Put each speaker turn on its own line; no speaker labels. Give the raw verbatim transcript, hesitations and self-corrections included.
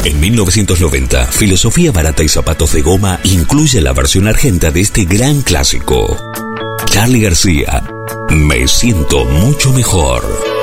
En mil novecientos noventa, Filosofía Barata y Zapatos de Goma incluye la versión argenta de este gran clásico. Charly García, Me Siento Mucho Mejor.